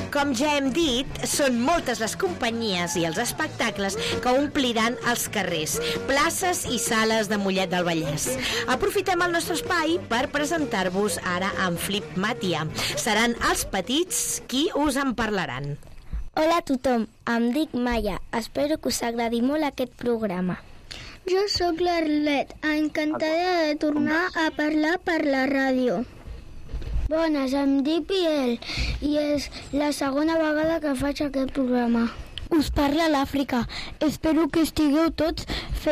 Com ja hem dit, són moltes les companyies i els espectacles que ompliran els carrers, places i sales de Mollet del Vallès. Aprofitem el nostre espai per presentar-vos ara en Flip Matia. Seran els petits qui us en parlaran. Hola a tothom, em dic Maia. Espero que us agradi molt aquest programa. Jo sóc l'Arlet, encantada de tornar a parlar per la ràdio. Bones, em dic Biel i és la segona vegada que faig aquest programa. Us parla l'Àfrica. Espero que estigueu tots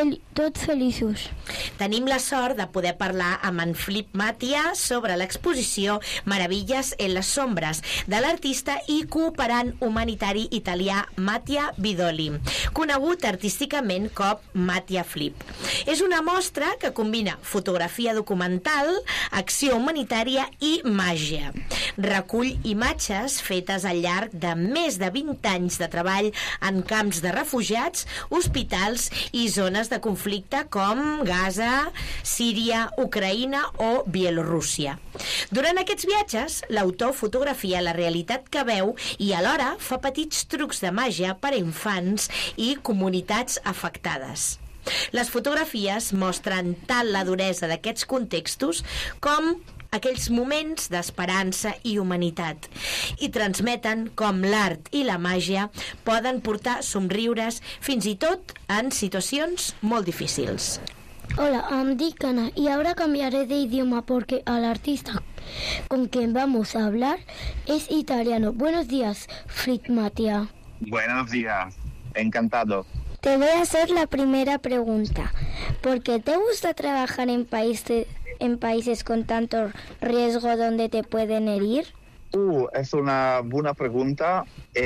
feliços. Tenim la sort de poder parlar amb en Flip Matia sobre l'exposició Meravilles en les Sombres de l'artista i cooperant humanitari italià Mattia Vidoli, conegut artísticament com Mattia Flip. És una mostra que combina fotografia documental, acció humanitària i màgia. Recull imatges fetes al llarg de més de 20 anys de treball en camps de refugiats, hospitals i zones de conflicte com Gaza, Síria, Ucraïna o Bielorússia. Durant aquests viatges, l'autor fotografia la realitat que veu i alhora fa petits trucs de màgia per a infants i comunitats afectades. Les fotografies mostren tant la duresa d'aquests contextos com aquells moments d'esperança i humanitat i transmeten com l'art i la màgia poden portar somriures fins i tot en situacions molt difícils. Hola, em dic Ana y ahora cambiaré de idioma porque al artista con quien vamos a hablar es italiano. Buenos días, Flip Matia. Buenos días, encantado. Te voy a hacer la primera pregunta. ¿Por qué te gusta trabajar en países con tanto riesgo donde te pueden herir? Es una buena pregunta.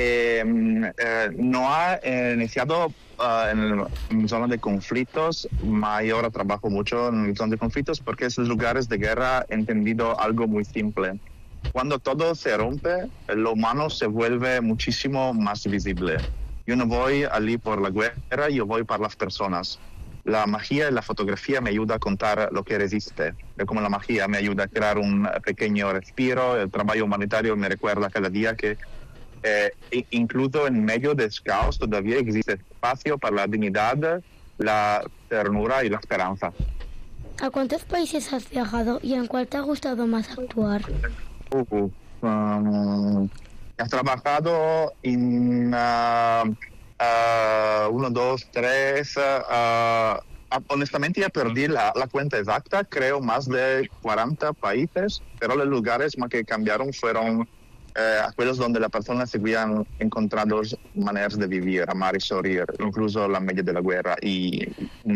No ha iniciado en zonas de conflictos, yo ahora trabajo mucho en zonas de conflictos porque esos lugares de guerra he entendido algo muy simple. Cuando todo se rompe, lo humano se vuelve muchísimo más visible. Yo no voy allí por la guerra, yo voy por las personas. La magia y la fotografía me ayuda a contar lo que resiste. Como la magia me ayuda a crear un pequeño respiro, el trabajo humanitario me recuerda cada día que incluso en medio del caos todavía existe espacio para la dignidad, la ternura y la esperanza. ¿A cuántos países has viajado y en cuál te ha gustado más actuar? He trabajado en 1, 2, 3... honestamente ya perdí la cuenta exacta, creo más de 40 países, pero los lugares más que cambiaron fueron aquellos donde las personas seguían encontrando maneras de vivir, amar y sonreír, incluso la medio de la guerra y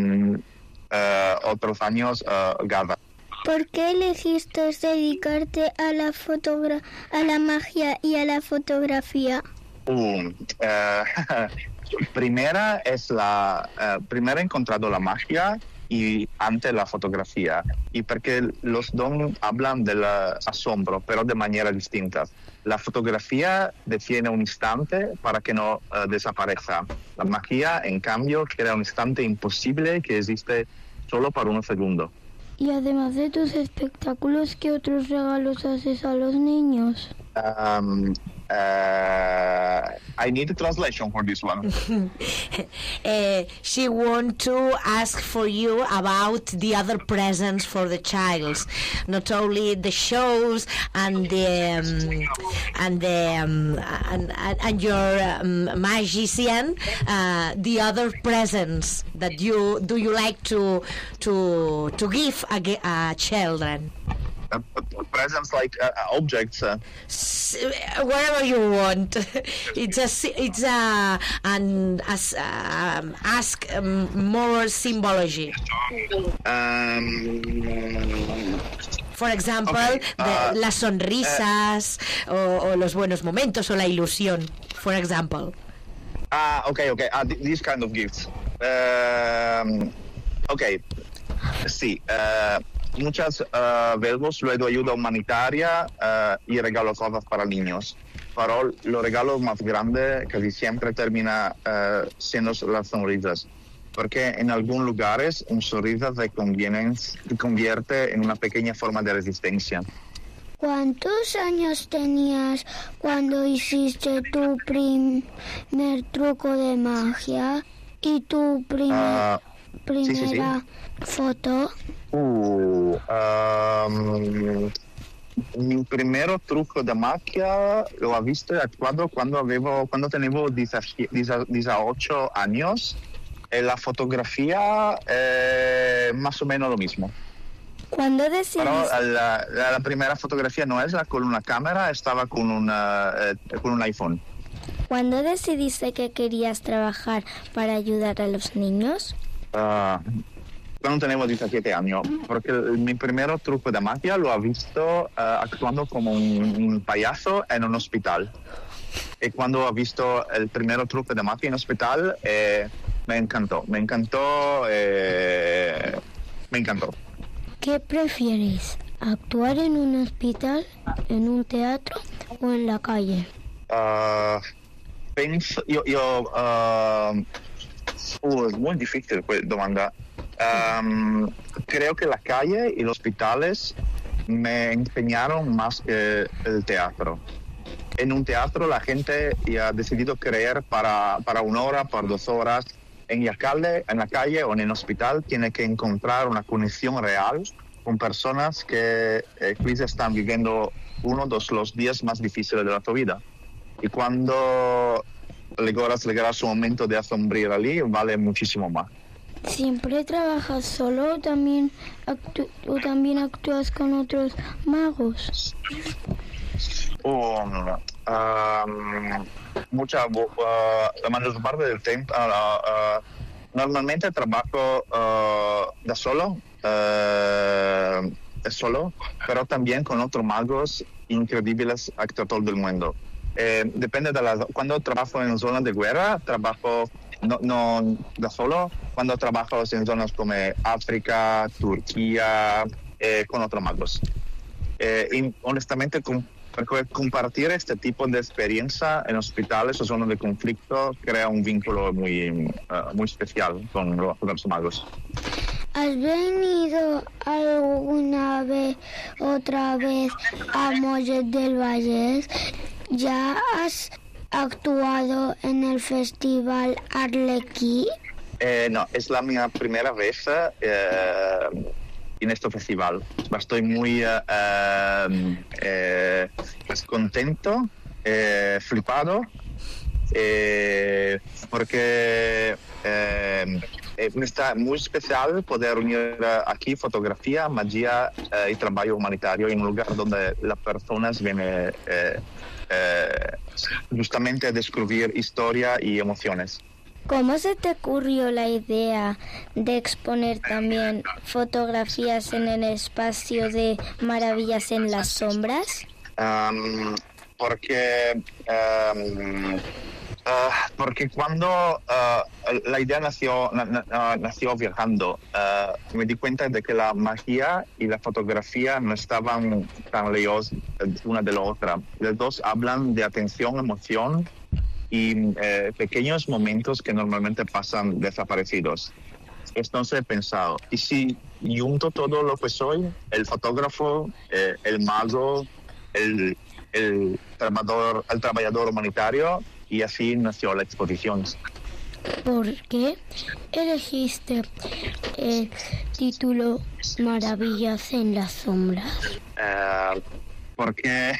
otros años Gaza. ¿Por qué elegiste dedicarte a la magia y a la fotografía? Primero he encontrado la magia y antes la fotografía, y porque los dos hablan del asombro, pero de manera distinta. La fotografía detiene un instante para que no desaparezca. La magia, en cambio, crea un instante imposible que existe solo por unos segundos. Y además de tus espectáculos, ¿qué otros regalos haces a los niños? I need a translation for this one. She want to ask for you about the other presents for the child, not only the shows and your magician, the other presents that you like to give a children. Presents like objects. Wherever you want. Ask more symbology. For example, okay, las sonrisas o los buenos momentos o la ilusión. For example. Okay. These kind of gifts. Okay. Sí. Muchas veces luego ayuda humanitaria y regalo cosas para niños. Pero los regalos más grandes casi siempre termina siendo las sonrisas. Porque en algunos lugares un sonrisa se convierte en una pequeña forma de resistencia. ¿Cuántos años tenías cuando hiciste tu primer truco de magia y tu primera foto? Mi primer truco de magia lo he visto y actuado cuando tenía 18 años. La fotografía más o menos lo mismo. ¿Cuándo decidiste? Pero la primera fotografía no es con una cámara, estaba con un iPhone. ¿Cuándo decidiste que querías trabajar para ayudar a los niños? Cuando tenía 17 años, porque mi primer truco de magia lo he visto actuando como un payaso en un hospital. Y cuando he visto el primer truco de magia en un hospital, me encantó. ¿Qué prefieres? ¿Actuar en un hospital, en un teatro o en la calle? Es muy difícil esta demanda. Creo que la calle y los hospitales me enseñaron más que el teatro. En un teatro la gente ya ha decidido creer para 1 hora, para 2 horas. En la calle o en el hospital tiene que encontrar una conexión real con personas que quizás están viviendo uno de los días más difíciles de tu vida. Y cuando llegará su momento de asombrar allí, vale muchísimo más. ¿Siempre trabajas solo o también actúas con otros magos? La mayor parte del tiempo normalmente trabajo solo, pero también con otros magos increíbles a todo el mundo. Depende cuando trabajo en zonas de guerra, trabajo no solo. Cuando trabajo en zonas como África, Turquía, con otros magos. Y honestamente, compartir este tipo de experiencia en hospitales o zonas de conflicto crea un vínculo muy especial con los magos. ¿Has venido otra vez a Mollet del Vallès? ¿Ya has actuado en el Festival Arlequí? No, es mi primera vez en este festival. Estoy muy contento, flipado, porque me está muy especial poder unir aquí fotografía, magia y trabajo humanitario en un lugar donde las personas vienen justamente a descubrir historia y emociones. ¿Cómo se te ocurrió la idea de exponer también fotografías en el espacio de Maravillas en las Sombras? Porque cuando la idea nació viajando, me di cuenta de que la magia y la fotografía no estaban tan lejos una de la otra. Los dos hablan de atención, emoción y pequeños momentos que normalmente pasan desaparecidos. Entonces he pensado, ¿y si junto todo lo que soy? El fotógrafo, el mago, el trabajador humanitario, y así nació la exposición. ¿Por qué elegiste el título Maravillas en las Sombras? Porque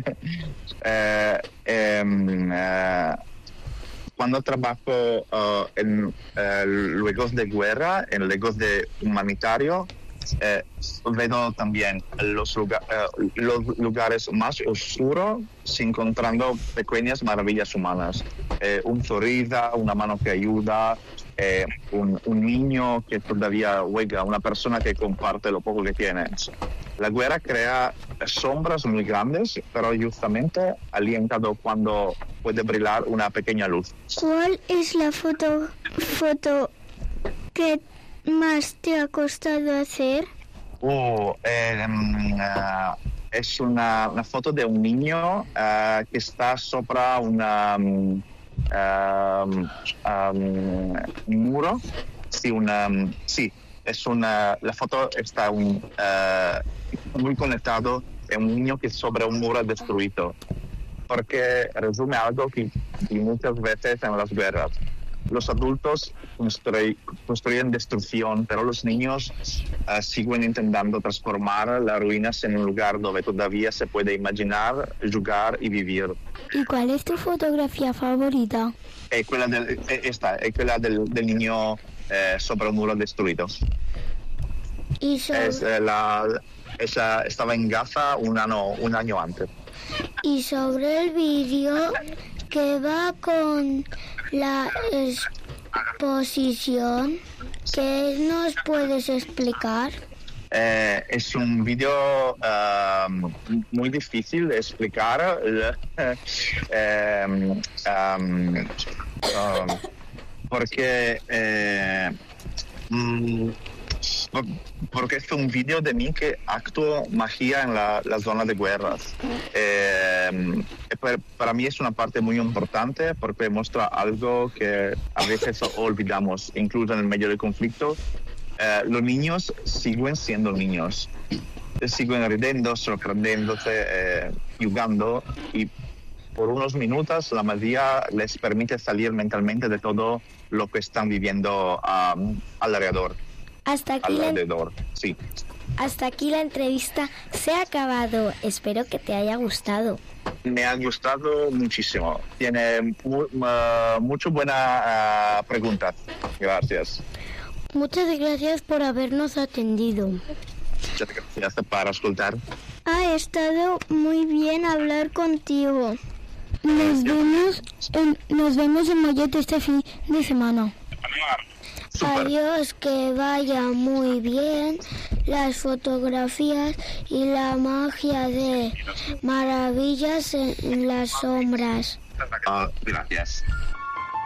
cuando trabajo en lugares de guerra, en lugares de humanitario, veo también los lugares más oscuros, encontrando pequeñas maravillas humanas. Un sonrisa, una mano que ayuda, un niño que todavía juega, una persona que comparte lo poco que tiene. La guerra crea sombras muy grandes, pero justamente alientado cuando puede brillar una pequeña luz. ¿Cuál es la foto que más te ha costado hacer? Es una foto de un niño que está sobre un muro. La foto está muy conectado un niño que sobre un muro destruido, porque resume algo que muchas veces en las guerras. Los adultos construyen destrucción, pero los niños siguen intentando transformar las ruinas en un lugar donde todavía se puede imaginar, jugar y vivir. ¿Y cuál es tu fotografía favorita? Es quella del niño sobre un muro destruido. Y estaba en Gaza un año antes. Y sobre el vídeo que va con la exposición, ¿qué nos puedes explicar? Es un vídeo muy difícil de explicar porque es un vídeo de mí que actúo magia en la zona de guerras. Para mí es una parte muy importante porque muestra algo que a veces olvidamos, incluso en el medio del conflicto. Los niños siguen siendo niños, siguen riendo, sorprendiéndose, jugando, y por unos minutos la magia les permite salir mentalmente de todo lo que están viviendo alrededor. Hasta aquí la entrevista se ha acabado. Espero que te haya gustado. Me ha gustado muchísimo. Tiene muchas buenas preguntas. Gracias. Muchas gracias por habernos atendido. Muchas gracias por escuchar. Ha estado muy bien hablar contigo. Nos vemos en Mollet este fin de semana. Super. Adiós, que vaya muy bien las fotografías y la magia de maravillas en las sombras. Gracias.